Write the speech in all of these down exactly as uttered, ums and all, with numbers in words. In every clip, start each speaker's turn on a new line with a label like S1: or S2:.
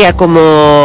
S1: día como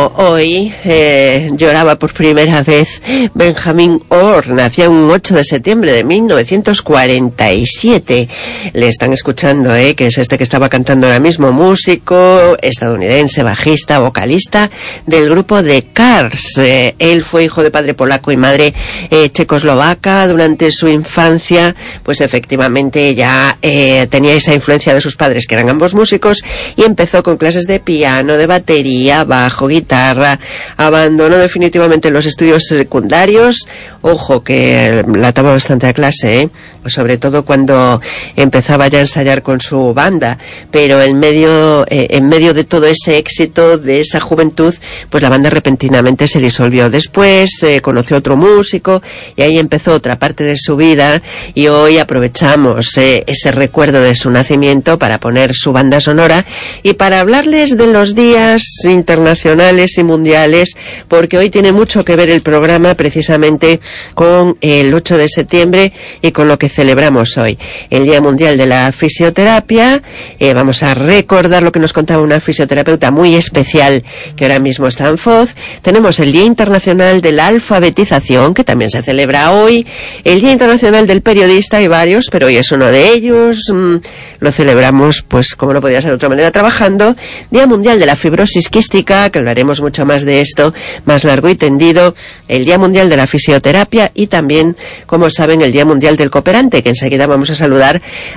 S1: hoy eh, lloraba por primera vez Benjamin Orr. Nació un ocho de septiembre de mil novecientos cuarenta y siete. Le están escuchando, eh, que es este que estaba cantando ahora mismo, músico estadounidense, bajista, vocalista del grupo The Cars. Eh, él fue hijo de padre polaco y madre eh, checoslovaca. Durante su infancia, pues efectivamente ya eh, tenía esa influencia de sus padres, que eran ambos músicos, y empezó con clases de piano, de batería, bajo, guitarra. Abandonó definitivamente los estudios secundarios. Ojo, que la tomaba bastante a clase, ¿eh? Sobre todo cuando empezaba ya a ensayar con su banda, pero en medio, eh, en medio de todo ese éxito, de esa juventud, pues la banda repentinamente se disolvió. Después eh, conoció otro músico y ahí empezó otra parte de su vida, y hoy aprovechamos eh, ese recuerdo de su nacimiento para poner su banda sonora y para hablarles de los días internacionales y mundiales, porque hoy tiene mucho que ver el programa precisamente con el ocho de septiembre y con lo que celebramos hoy, el Día Mundial de la Fisioterapia. Eh, vamos a recordar lo que nos contaba una fisioterapeuta muy especial que ahora mismo está en Foz. Tenemos el Día Internacional de la Alfabetización, que también se celebra hoy, el Día Internacional del Periodista, hay varios, pero hoy es uno de ellos. Mm, lo celebramos, pues como no podía ser de otra manera, trabajando. Día Mundial de la Fibrosis Quística, que hablaremos mucho más de esto, más largo y tendido. El Día Mundial de la Fisioterapia y también, como saben, el Día Mundial del Cooperante, que enseguida vamos a saludar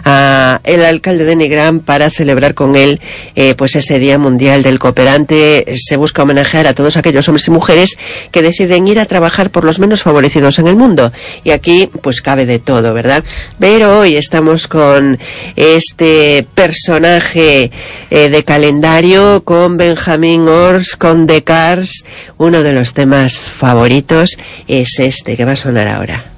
S1: a el alcalde de Nigrán para celebrar con él eh, pues ese Día Mundial del Cooperante. Se busca homenajear a todos aquellos hombres y mujeres que deciden ir a trabajar por los menos favorecidos en el mundo, y aquí pues cabe de todo, ¿verdad? Pero hoy estamos con este personaje eh, de calendario, con Benjamin Orr, con The Cars. Uno de los temas favoritos es este que va a sonar ahora.